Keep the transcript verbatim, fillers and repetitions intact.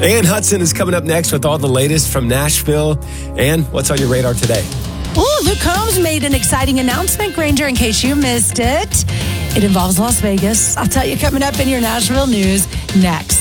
Ann Hudson is coming up next with all the latest from Nashville. Ann, what's on your radar today? Ooh, Luke Combs made an exciting announcement, Granger, in case you missed it. It involves Las Vegas. I'll tell you coming up in your Nashville news next.